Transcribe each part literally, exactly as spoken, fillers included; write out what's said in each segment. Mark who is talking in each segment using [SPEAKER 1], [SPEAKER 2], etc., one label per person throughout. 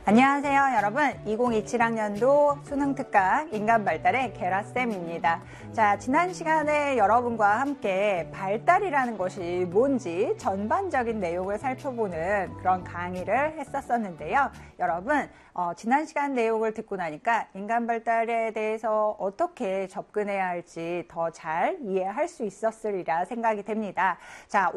[SPEAKER 1] 안녕하세요 여러분, 이천이십칠 학년도 수능특강 인간발달의 게라쌤입니다. 자, 지난 시간에 여러분과 함께 발달이라는 것이 뭔지 전반적인 내용을 살펴보는 그런 강의를 했었었는데요. 여러분, 어, 지난 시간 내용을 듣고 나니까 인간발달에 대해서 어떻게 접근해야 할지 더 잘 이해할 수 있었으리라 생각이 됩니다. 자,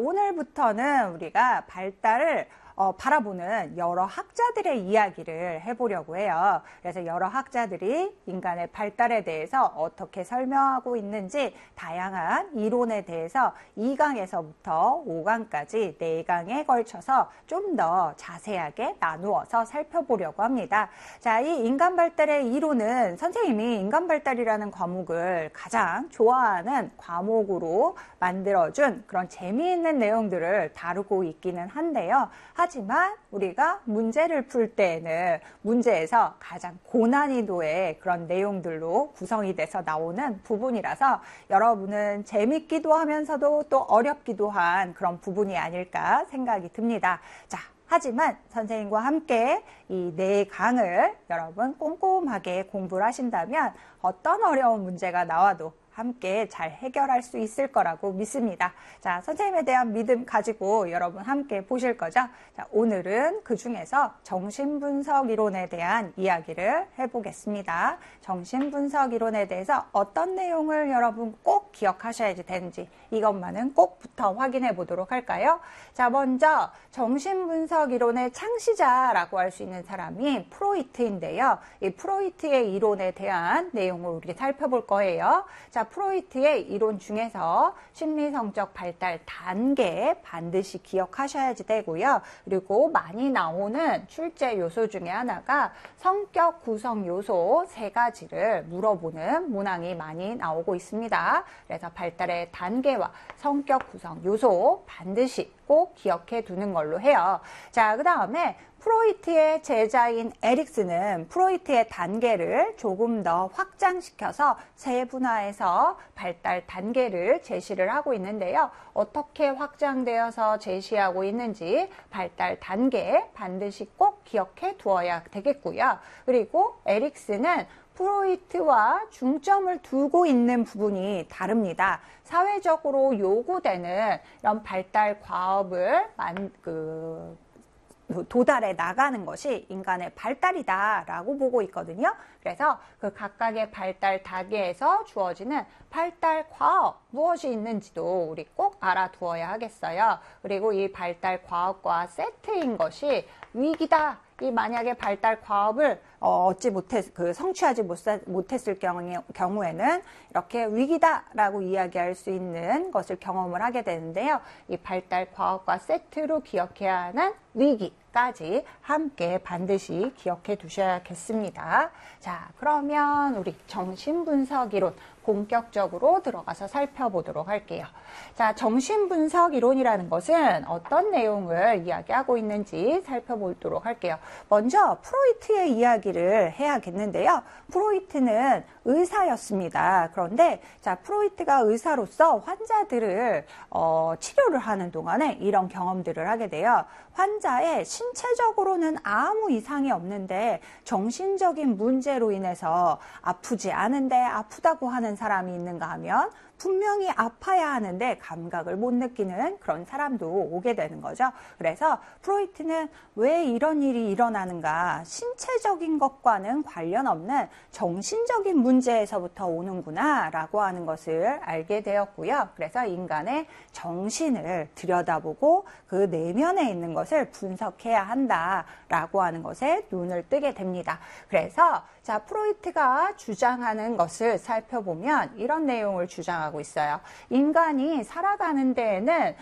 [SPEAKER 1] 오늘부터는 우리가 발달을 어, 바라보는 여러 학자들의 이야기를 해보려고 해요. 그래서 여러 학자들이 인간의 발달에 대해서 어떻게 설명하고 있는지 다양한 이론에 대해서 이 강에서부터 오 강까지 네 강에 걸쳐서 좀 더 자세하게 나누어서 살펴보려고 합니다. 자, 이 인간 발달의 이론은 선생님이 인간 발달이라는 과목을 가장 좋아하는 과목으로 만들어준 그런 재미있는 내용들을 다루고 있기는 한데요. 하지만 우리가 문제를 풀 때에는 문제에서 가장 고난이도의 그런 내용들로 구성이 돼서 나오는 부분이라서 여러분은 재밌기도 하면서도 또 어렵기도 한 그런 부분이 아닐까 생각이 듭니다. 자, 하지만 선생님과 함께 이 네 강을 여러분 꼼꼼하게 공부를 하신다면 어떤 어려운 문제가 나와도 함께 잘 해결할 수 있을 거라고 믿습니다. 자, 선생님에 대한 믿음 가지고 여러분 함께 보실 거죠? 자, 오늘은 그 중에서 정신분석 이론에 대한 이야기를 해보겠습니다. 정신분석 이론에 대해서 어떤 내용을 여러분 꼭 기억하셔야 되는지 이것만은 꼭부터 확인해 보도록 할까요? 자, 먼저 정신분석 이론의 창시자라고 할 수 있는 사람이 프로이트인데요. 이 프로이트의 이론에 대한 내용을 우리 살펴볼 거예요. 자, 프로이트의 이론 중에서 심리성적 발달 단계 반드시 기억하셔야지 되고요. 그리고 많이 나오는 출제 요소 중에 하나가 성격 구성 요소 세 가지를 물어보는 문항이 많이 나오고 있습니다. 그래서 발달의 단계와 성격 구성 요소 반드시 꼭 기억해 두는 걸로 해요. 자, 그 다음에 프로이트의 제자인 에릭스는 프로이트의 단계를 조금 더 확장시켜서 세분화해서 발달 단계를 제시를 하고 있는데요. 어떻게 확장되어서 제시하고 있는지 발달 단계 반드시 꼭 기억해 두어야 되겠고요. 그리고 에릭스는 프로이트와 중점을 두고 있는 부분이 다릅니다. 사회적으로 요구되는 이런 발달 과업을 만, 그, 도달해 나가는 것이 인간의 발달이다라고 보고 있거든요. 그래서 그 각각의 발달 단계에서 주어지는 발달 과업 무엇이 있는지도 우리 꼭 알아두어야 하겠어요. 그리고 이 발달 과업과 세트인 것이 위기다. 이 만약에 발달 과업을 어, 얻지 못했, 그 성취하지 못했을 경우에, 경우에는 이렇게 위기다라고 이야기할 수 있는 것을 경험을 하게 되는데요. 이 발달 과업과 세트로 기억해야 하는 위기까지 함께 반드시 기억해 두셔야겠습니다. 자, 그러면 우리 정신분석 이론 본격적으로 들어가서 살펴보도록 할게요. 자, 정신분석 이론이라는 것은 어떤 내용을 이야기하고 있는지 살펴보도록 할게요. 먼저 프로이트의 이야기를 해야겠는데요. 프로이트는 의사였습니다. 그런데 자, 프로이트가 의사로서 환자들을 어, 치료를 하는 동안에 이런 경험들을 하게 돼요. 환자의 신체적으로는 아무 이상이 없는데 정신적인 문제로 인해서 아프지 않은데 아프다고 하는 사람이 있는가 하면 분명히 아파야 하는데 감각을 못 느끼는 그런 사람도 오게 되는 거죠. 그래서 프로이트는 왜 이런 일이 일어나는가, 신체적인 것과는 관련 없는 정신적인 문제에서부터 오는구나 라고 하는 것을 알게 되었고요. 그래서 인간의 정신을 들여다보고 그 내면에 있는 것을 분석해야 한다라고 하는 것에 눈을 뜨게 됩니다. 그래서 자, 프로이트가 주장하는 것을 살펴보면 이런 내용을 주장하고 있어요. 인간이 살아가는 데에는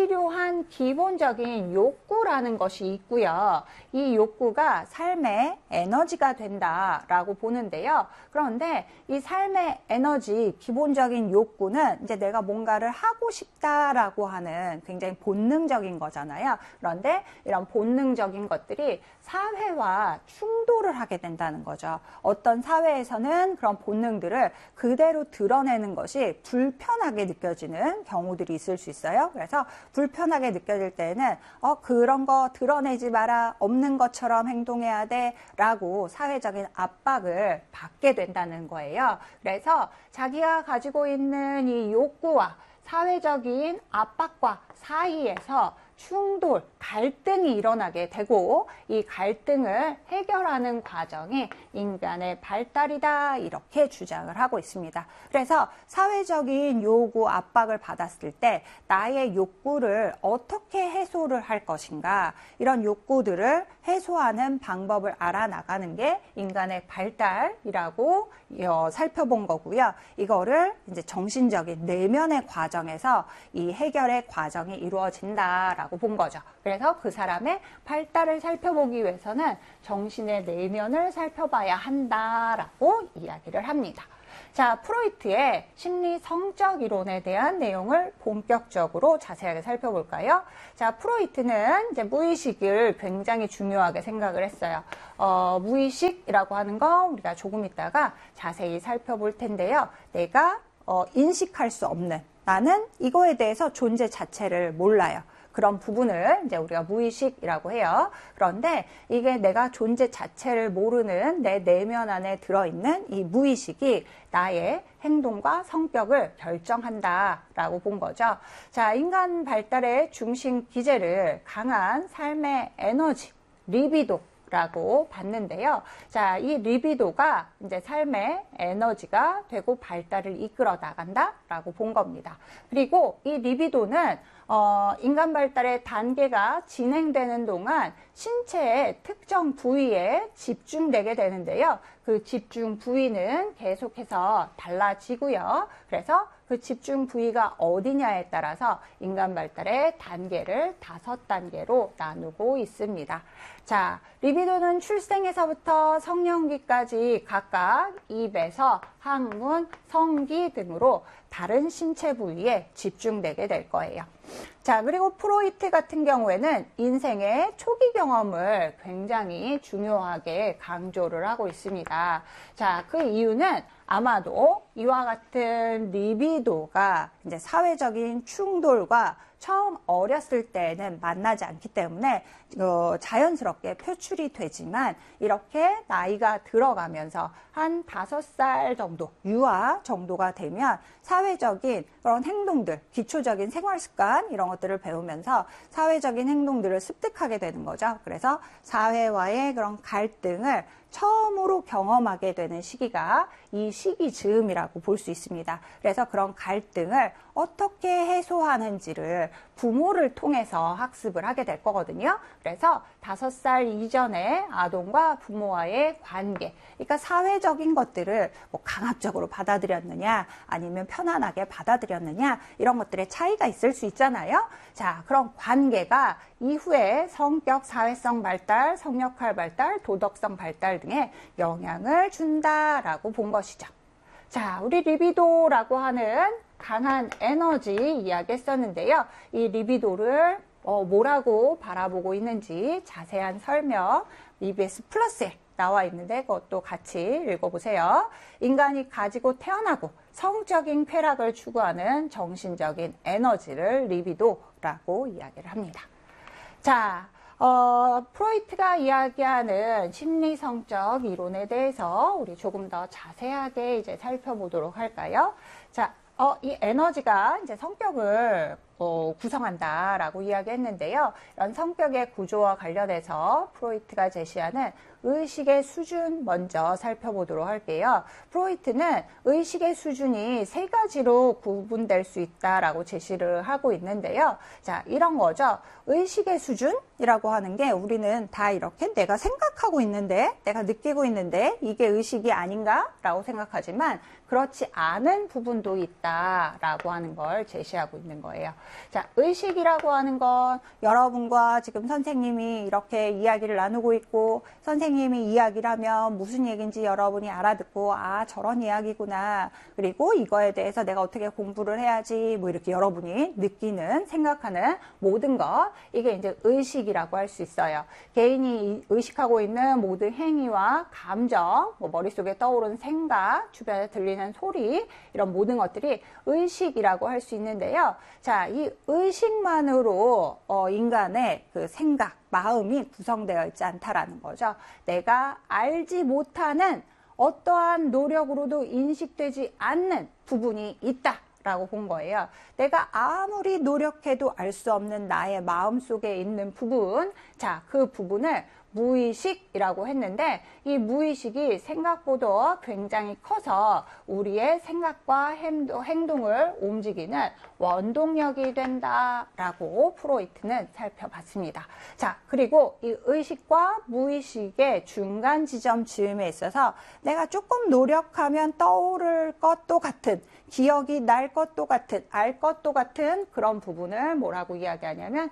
[SPEAKER 1] 필요한 기본적인 욕구라는 것이 있고요. 이 욕구가 삶의 에너지가 된다라고 보는데요. 그런데 이 삶의 에너지, 기본적인 욕구는 이제 내가 뭔가를 하고 싶다라고 하는 굉장히 본능적인 거잖아요. 그런데 이런 본능적인 것들이 사회와 충돌을 하게 된다는 거죠. 어떤 사회에서는 그런 본능들을 그대로 드러내는 것이 불편하게 느껴지는 경우들이 있을 수 있어요. 그래서 불편하게 느껴질 때는 어 그런 거 드러내지 마라, 없는 것처럼 행동해야 돼 라고 사회적인 압박을 받게 된다는 거예요. 그래서 자기가 가지고 있는 이 욕구와 사회적인 압박과 사이에서 충돌, 갈등이 일어나게 되고 이 갈등을 해결하는 과정이 인간의 발달이다 이렇게 주장을 하고 있습니다. 그래서 사회적인 요구, 압박을 받았을 때 나의 욕구를 어떻게 해소를 할 것인가 이런 욕구들을 해소하는 방법을 알아나가는 게 인간의 발달이라고 살펴본 거고요. 이거를 이제 정신적인 내면의 과정에서 이 해결의 과정이 이루어진다라고 본 거죠. 그래서 그 사람의 발달을 살펴보기 위해서는 정신의 내면을 살펴봐야 한다라고 이야기를 합니다. 자, 프로이트의 심리 성적 이론에 대한 내용을 본격적으로 자세하게 살펴볼까요? 자, 프로이트는 이제 무의식을 굉장히 중요하게 생각을 했어요. 어, 무의식이라고 하는 거 우리가 조금 있다가 자세히 살펴볼 텐데요. 내가 어, 인식할 수 없는, 나는 이거에 대해서 존재 자체를 몰라요. 그런 부분을 이제 우리가 무의식이라고 해요. 그런데 이게 내가 존재 자체를 모르는 내 내면 안에 들어있는 이 무의식이 나의 행동과 성격을 결정한다라고 본 거죠. 자, 인간 발달의 중심 기제를 강한 삶의 에너지, 리비도 라고 봤는데요. 자, 이 리비도가 이제 삶의 에너지가 되고 발달을 이끌어 나간다라고 본 겁니다. 그리고 이 리비도는 어, 인간 발달의 단계가 진행되는 동안 신체의 특정 부위에 집중되게 되는데요. 그 집중 부위는 계속해서 달라지고요. 그래서 그 집중 부위가 어디냐에 따라서 인간 발달의 단계를 다섯 단계로 나누고 있습니다. 자, 리비도는 출생에서부터 성년기까지 각각 입에서 항문, 성기 등으로 다른 신체 부위에 집중되게 될 거예요. 자, 그리고 프로이트 같은 경우에는 인생의 초기 경험을 굉장히 중요하게 강조를 하고 있습니다. 자, 그 이유는 아마도 이와 같은 리비도가 이제 사회적인 충돌과 처음 어렸을 때는 만나지 않기 때문에 어, 자연스럽게 표출이 되지만 이렇게 나이가 들어가면서 한 다섯 살 정도, 유아 정도가 되면 사회적인 그런 행동들, 기초적인 생활 습관 이런 것들을 배우면서 사회적인 행동들을 습득하게 되는 거죠. 그래서 사회와의 그런 갈등을 처음으로 경험하게 되는 시기가 이 시기 즈음이라고 볼 수 있습니다. 그래서 그런 갈등을 어떻게 해소하는지를 부모를 통해서 학습을 하게 될 거거든요. 그래서 다섯 살 이전에 아동과 부모와의 관계, 그러니까 사회적인 것들을 뭐 강압적으로 받아들였느냐 아니면 편안하게 받아들였느냐 이런 것들의 차이가 있을 수 있잖아요. 자, 그런 관계가 이후에 성격, 사회성 발달, 성역할 발달, 도덕성 발달 등에 영향을 준다라고 본 것이죠. 자, 우리 리비도라고 하는 강한 에너지 이야기했었는데요. 이 리비도를 어, 뭐라고 바라보고 있는지 자세한 설명 이비에스 플러스에 나와 있는데 그것도 같이 읽어보세요. 인간이 가지고 태어나고 성적인 쾌락을 추구하는 정신적인 에너지를 리비도라고 이야기를 합니다. 자, 어, 프로이트가 이야기하는 심리성적 이론에 대해서 우리 조금 더 자세하게 이제 살펴보도록 할까요? 자, 어, 이 에너지가 이제 성격을 어, 구성한다라고 이야기했는데요. 이런 성격의 구조와 관련해서 프로이트가 제시하는 의식의 수준 먼저 살펴보도록 할게요. 프로이트는 의식의 수준이 세 가지로 구분될 수 있다라고 제시를 하고 있는데요. 자, 이런 거죠. 의식의 수준이라고 하는 게 우리는 다 이렇게 내가 생각하고 있는데, 내가 느끼고 있는데 이게 의식이 아닌가라고 생각하지만 그렇지 않은 부분도 있다라고 하는 걸 제시하고 있는 거예요. 자, 의식이라고 하는 건 여러분과 지금 선생님이 이렇게 이야기를 나누고 있고 선생님이 이야기를 하면 무슨 얘기인지 여러분이 알아듣고 아 저런 이야기구나 그리고 이거에 대해서 내가 어떻게 공부를 해야지 뭐 이렇게 여러분이 느끼는 생각하는 모든 것 이게 이제 의식이라고 할 수 있어요. 개인이 의식하고 있는 모든 행위와 감정 뭐 머릿속에 떠오르는 생각 주변에 들리는 소리 이런 모든 것들이 의식이라고 할 수 있는데요. 자, 이 의식만으로 어, 인간의 그 생각, 마음이 구성되어 있지 않다라는 거죠. 내가 알지 못하는 어떠한 노력으로도 인식되지 않는 부분이 있다라고 본 거예요. 내가 아무리 노력해도 알 수 없는 나의 마음 속에 있는 부분, 자, 그 부분을 무의식이라고 했는데, 이 무의식이 생각보다 굉장히 커서 우리의 생각과 행동을 움직이는 원동력이 된다라고 프로이트는 살펴봤습니다. 자, 그리고 이 의식과 무의식의 중간 지점 즈음에 있어서 내가 조금 노력하면 떠오를 것도 같은, 기억이 날 것도 같은, 알 것도 같은 그런 부분을 뭐라고 이야기하냐면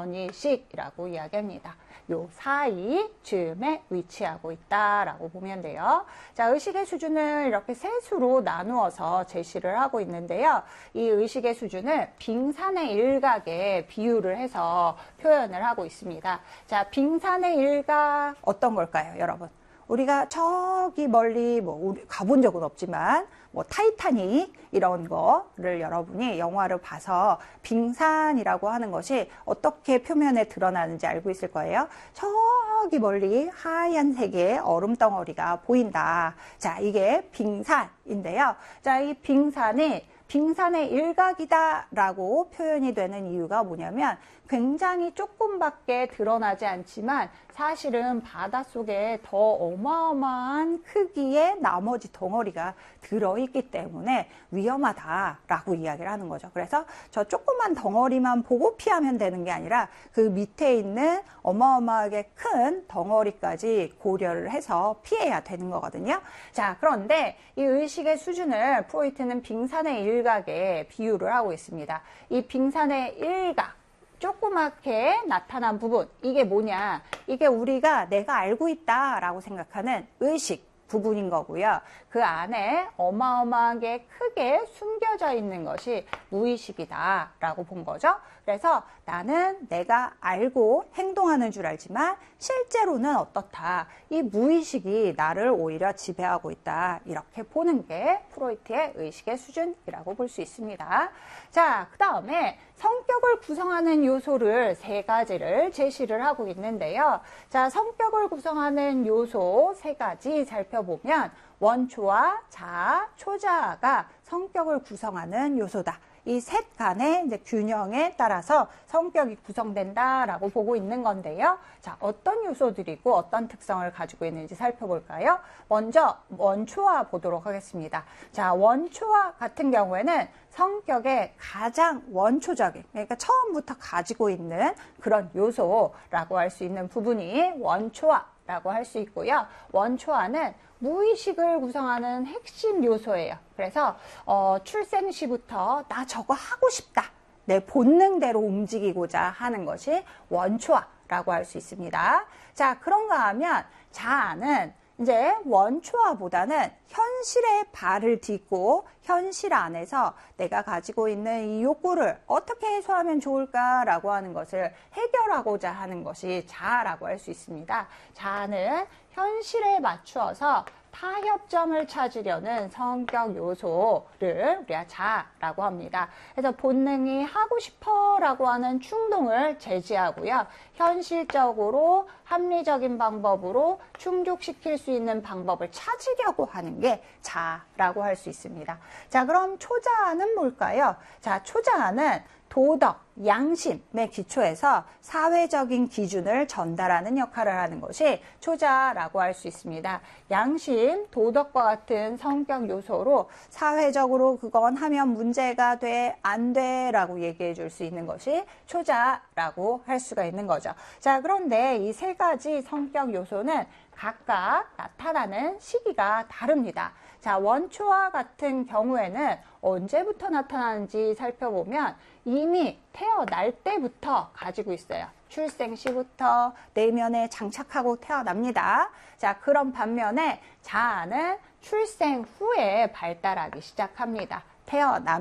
[SPEAKER 1] 전의식이라고 이야기합니다. 요 사이 즈음에 위치하고 있다라고 보면 돼요. 자, 의식의 수준을 이렇게 세 수로 나누어서 제시를 하고 있는데요. 이 의식의 수준을 빙산의 일각에 비유를 해서 표현을 하고 있습니다. 자, 빙산의 일각 어떤 걸까요, 여러분? 우리가 저기 멀리 뭐 우리 가본 적은 없지만 뭐 타이타닉 이런 거를 여러분이 영화를 봐서 빙산이라고 하는 것이 어떻게 표면에 드러나는지 알고 있을 거예요. 저기 멀리 하얀색의 얼음 덩어리가 보인다. 자, 이게 빙산인데요. 자, 이 빙산이 빙산의 일각이다라고 표현이 되는 이유가 뭐냐면 굉장히 조금밖에 드러나지 않지만 사실은 바닷속에 더 어마어마한 크기의 나머지 덩어리가 들어있기 때문에 위험하다라고 이야기를 하는 거죠. 그래서 저 조그만 덩어리만 보고 피하면 되는 게 아니라 그 밑에 있는 어마어마하게 큰 덩어리까지 고려를 해서 피해야 되는 거거든요. 자, 그런데 이 의식의 수준을 프로이트는 빙산의 일각에 비유를 하고 있습니다. 이 빙산의 일각, 조그맣게 나타난 부분, 이게 뭐냐? 이게 우리가 내가 알고 있다라고 생각하는 의식 부분인 거고요. 그 안에 어마어마하게 크게 숨겨져 있는 것이 무의식이다라고 본 거죠. 그래서 나는 내가 알고 행동하는 줄 알지만 실제로는 어떻다. 이 무의식이 나를 오히려 지배하고 있다. 이렇게 보는 게 프로이트의 의식의 수준이라고 볼 수 있습니다. 자, 그 다음에 성격을 구성하는 요소를 세 가지를 제시를 하고 있는데요. 자, 성격을 구성하는 요소 세 가지 살펴보면 원초와 자아, 초자아가 성격을 구성하는 요소다. 이 셋 간의 이제 균형에 따라서 성격이 구성된다라고 보고 있는 건데요. 자, 어떤 요소들이고 어떤 특성을 가지고 있는지 살펴볼까요? 먼저 원초와 보도록 하겠습니다. 자, 원초와 같은 경우에는 성격의 가장 원초적인, 그러니까 처음부터 가지고 있는 그런 요소라고 할 수 있는 부분이 원초화라고 할 수 있고요. 원초화는 무의식을 구성하는 핵심 요소예요. 그래서 어, 출생 시부터 나 저거 하고 싶다. 내 본능대로 움직이고자 하는 것이 원초화라고 할 수 있습니다. 자, 그런가 하면 자아는 이제 원초화보다는 현실에 발을 딛고 현실 안에서 내가 가지고 있는 이 욕구를 어떻게 해소하면 좋을까라고 하는 것을 해결하고자 하는 것이 자아라고 할 수 있습니다. 자아는 현실에 맞추어서 타협점을 찾으려는 성격 요소를 우리가 자아라고 합니다. 그래서 본능이 하고 싶어 라고 하는 충동을 제지하고요. 현실적으로 합리적인 방법으로 충족시킬 수 있는 방법을 찾으려고 하는 게 자아라고 할 수 있습니다. 자, 그럼 초자아는 뭘까요? 자, 초자아는 도덕, 양심의 기초에서 사회적인 기준을 전달하는 역할을 하는 것이 초자아라고 할 수 있습니다. 양심, 도덕과 같은 성격 요소로 사회적으로 그건 하면 문제가 돼, 안 돼 라고 얘기해 줄 수 있는 것이 초자아라고 할 수가 있는 거죠. 자, 그런데 이 세 가지 성격 요소는 각각 나타나는 시기가 다릅니다. 자, 원초와 같은 경우에는 언제부터 나타나는지 살펴보면 이미 태어날 때부터 가지고 있어요. 출생 시부터 내면에 장착하고 태어납니다. 자, 그런 반면에 자아는 출생 후에 발달하기 시작합니다. 태어나면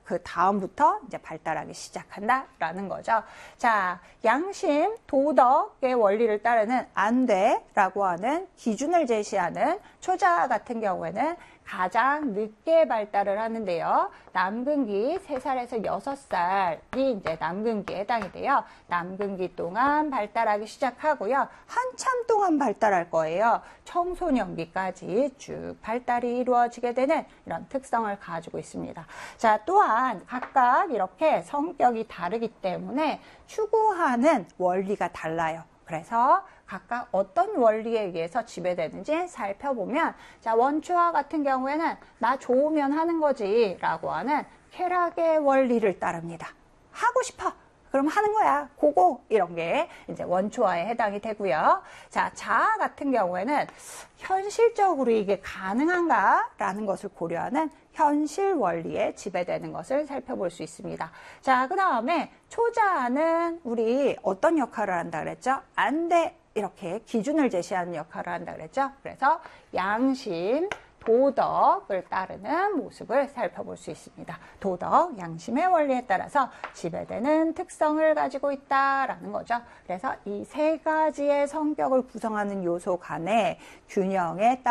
[SPEAKER 1] 그 다음부터 이제 발달하기 시작한다라는 거죠. 자, 양심, 도덕의 원리를 따르는 안 돼라고 하는 기준을 제시하는 초자 같은 경우에는 가장 늦게 발달을 하는데요. 남근기 세 살에서 여섯 살이 이제 남근기에 해당이 돼요. 남근기 동안 발달하기 시작하고요. 한참 동안 발달할 거예요. 청소년기까지 쭉 발달이 이루어지게 되는 이런 특성을 가지고 있습니다. 자, 또한 각각 이렇게 성격이 다르기 때문에 추구하는 원리가 달라요. 그래서 각각 어떤 원리에 의해서 지배되는지 살펴보면, 자, 원초와 같은 경우에는 나 좋으면 하는 거지 라고 하는 쾌락의 원리를 따릅니다. 하고 싶어. 그럼 하는 거야. 고고. 이런 게 이제 원초화에 해당이 되고요. 자, 자아 같은 경우에는 현실적으로 이게 가능한가? 라는 것을 고려하는 현실 원리에 지배되는 것을 살펴볼 수 있습니다. 자, 그 다음에 초자아는 우리 어떤 역할을 한다 그랬죠? 안 돼. 이렇게 기준을 제시하는 역할을 한다 그랬죠? 그래서 양심, 도덕을 따르는 모습을 살펴볼 수 있습니다. 도덕, 양심의 원리에 따라서 지배되는 특성을 가지고 있다라는 거죠. 그래서 이 세 가지의 성격을 구성하는 요소 간의 균형에 따라